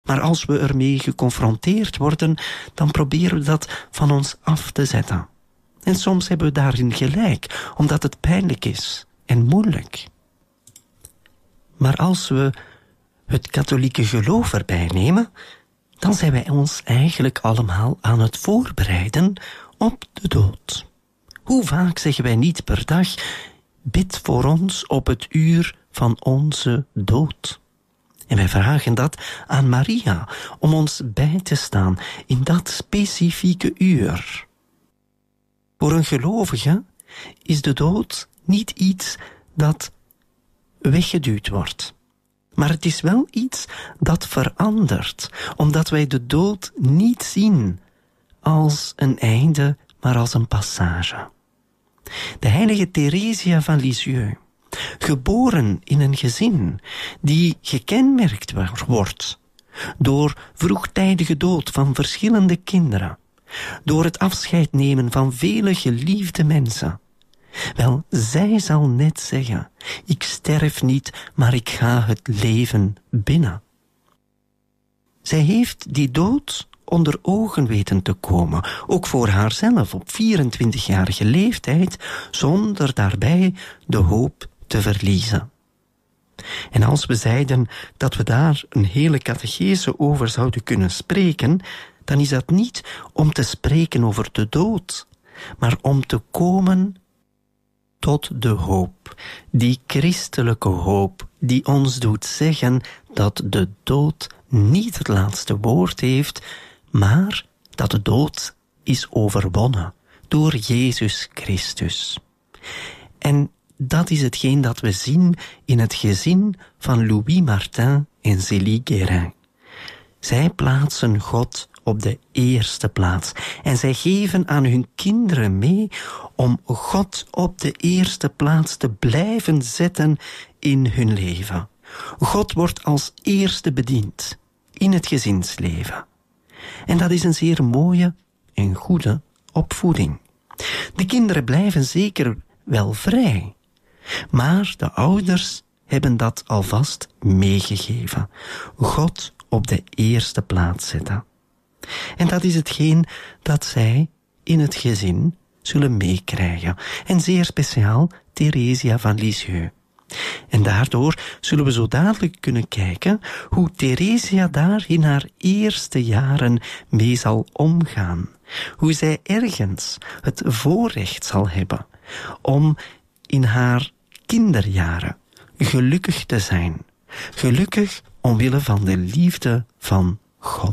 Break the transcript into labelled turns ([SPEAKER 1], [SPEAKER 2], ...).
[SPEAKER 1] Maar als we ermee geconfronteerd worden, dan proberen we dat van ons af te zetten. En soms hebben we daarin gelijk, omdat het pijnlijk is en moeilijk. Maar als we het katholieke geloof erbij nemen, dan zijn wij ons eigenlijk allemaal aan het voorbereiden op de dood. Hoe vaak zeggen wij niet per dag: bid voor ons op het uur van onze dood. En wij vragen dat aan Maria, om ons bij te staan in dat specifieke uur. Voor een gelovige is de dood niet iets dat weggeduwd wordt. Maar het is wel iets dat verandert, omdat wij de dood niet zien als een einde, maar als een passage. De heilige Theresia van Lisieux, geboren in een gezin die gekenmerkt wordt door vroegtijdige dood van verschillende kinderen, door het afscheid nemen van vele geliefde mensen. Wel, zij zal net zeggen: ik sterf niet, maar ik ga het leven binnen. Zij heeft die dood onder ogen weten te komen, ook voor haarzelf op 24-jarige leeftijd, zonder daarbij de hoop te verliezen. En als we zeiden dat we daar een hele catechese over zouden kunnen spreken, dan is dat niet om te spreken over de dood, maar om te komen tot de hoop, die christelijke hoop, die ons doet zeggen dat de dood niet het laatste woord heeft, maar dat de dood is overwonnen door Jezus Christus. En dat is hetgeen dat we zien in het gezin van Louis Martin en Zélie Guérin. Zij plaatsen God op de eerste plaats en zij geven aan hun kinderen mee om God op de eerste plaats te blijven zetten in hun leven. God wordt als eerste bediend in het gezinsleven. En dat is een zeer mooie en goede opvoeding. De kinderen blijven zeker wel vrij, maar de ouders hebben dat alvast meegegeven. God op de eerste plaats zetten. En dat is hetgeen dat zij in het gezin zullen meekrijgen. En zeer speciaal Theresia van Lisieux. En daardoor zullen we zo dadelijk kunnen kijken hoe Theresia daar in haar eerste jaren mee zal omgaan. Hoe zij ergens het voorrecht zal hebben om in haar kinderjaren gelukkig te zijn. Gelukkig omwille van de liefde van God.